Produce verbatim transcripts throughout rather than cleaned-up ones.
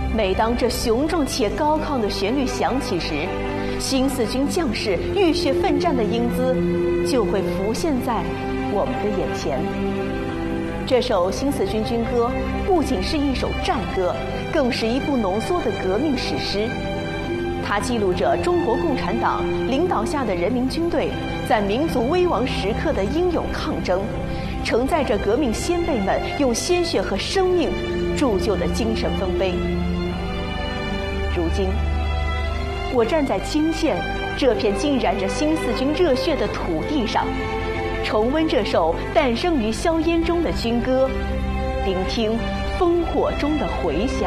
每当这雄壮且高亢的旋律响起时，新四军将士浴血奋战的英姿就会浮现在我们的眼前。这首新四军军歌不仅是一首战歌，更是一部浓缩的革命史诗。它记录着中国共产党领导下的人民军队在民族危亡时刻的英勇抗争，承载着革命先辈们用鲜血和生命铸就的精神丰碑。如今，我站在泾县这片浸染着新四军热血的土地上，重温这首诞生于硝烟中的军歌，聆听烽火中的回响。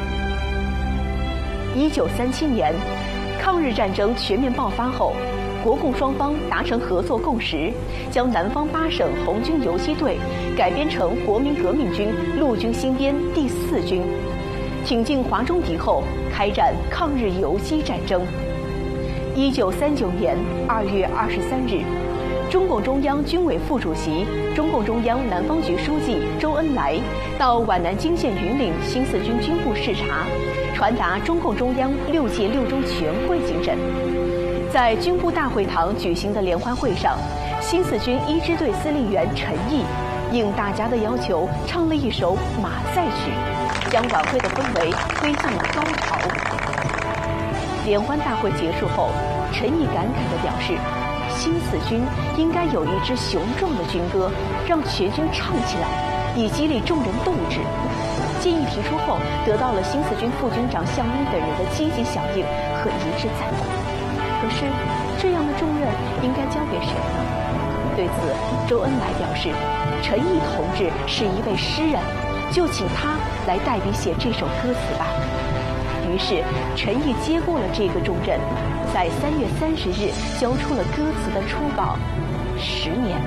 一九三七年，抗日战争全面爆发后，国共双方达成合作共识，将南方八省红军游击队改编成国民革命军陆军新编第四军，挺进华中敌后，开展抗日游击战争。一九三九年二月二十三日，中共中央军委副主席、中共中央南方局书记周恩来到皖南泾县云岭新四军军部视察，传达中共中央六届六中全会精神。在军部大会堂举行的联欢会上，新四军一支队司令员陈毅应大家的要求唱了一首马赛曲，将晚会的氛围推向了高潮。联欢大会结束后，陈毅感慨地表示，新四军应该有一支雄壮的军歌，让全军唱起来，以激励众人斗志。建议提出后，得到了新四军副军长项英等人的积极响应和一致赞同。可是，这样的重任应该交给谁呢？对此，周恩来表示，陈毅同志是一位诗人，就请他来代笔写这首歌词吧。于是，陈毅接过了这个重任，在三月三十日交出了歌词的初稿。十年，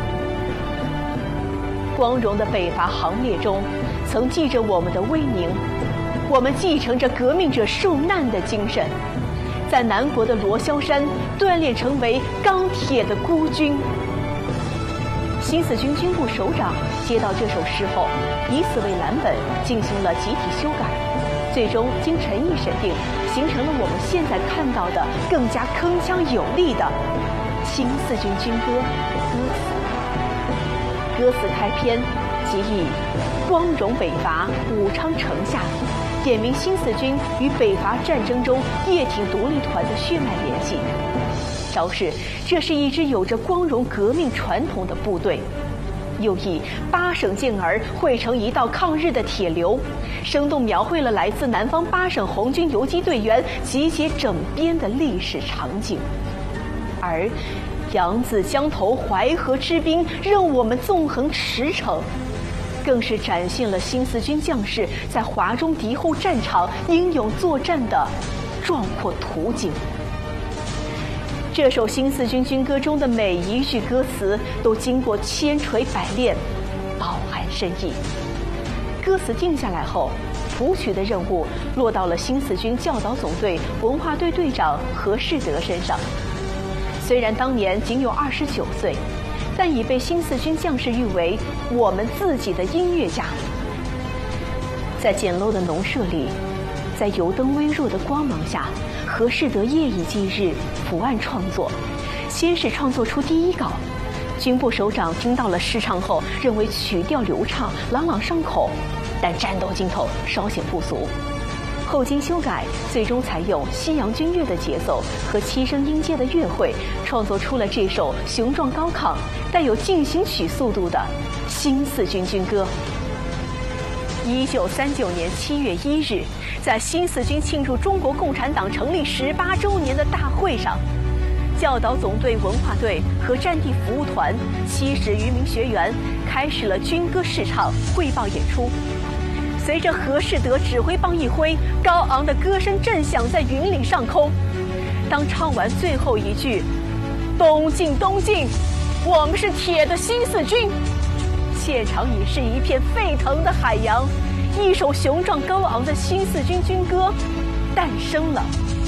光荣的北伐行列中，曾记着我们的威名，我们继承着革命者受难的精神，在南国的罗霄山锻炼成为钢铁的孤军。新四军军部首长接到这首诗后，以此为蓝本进行了集体修改，最终经陈毅审定，形成了我们现在看到的更加铿锵有力的新四军军歌歌词。歌词开篇即以光荣北伐武昌城下，点明新四军与北伐战争中叶挺独立团的血脉联系，昭示这是一支有着光荣革命传统的部队。又以八省健儿汇成一道抗日的铁流，生动描绘了来自南方八省红军游击队员集结整编的历史场景。而扬子江头淮河之滨，任我们纵横驰骋，更是展现了新四军将士在华中敌后战场英勇作战的壮阔图景。这首新四军军歌中的每一句歌词都经过千锤百炼，饱含深意。歌词定下来后，谱曲的任务落到了新四军教导总队文化队队长何世德身上。虽然当年仅有二十九岁，但已被新四军将士誉为我们自己的音乐家。在简陋的农舍里，在油灯微弱的光芒下，何世德夜以继日伏案创作。先是创作出第一稿，军部首长听到了试唱后，认为曲调流畅，朗朗上口，但战斗劲头稍显不俗。后经修改，最终采用西洋军乐的节奏和七声音阶的乐会，创作出了这首雄壮高亢、带有进行曲速度的新四军军歌。一九三九年七月一日，在新四军庆祝中国共产党成立十八周年的大会上，教导总队文化队和战地服务团七十余名学员开始了军歌试唱汇报演出。随着何世德指挥棒一挥，高昂的歌声震响在云岭上空。当唱完最后一句“东进东进，我们是铁的新四军”，现场已是一片沸腾的海洋，一首雄壮高昂的新四军军歌诞生了。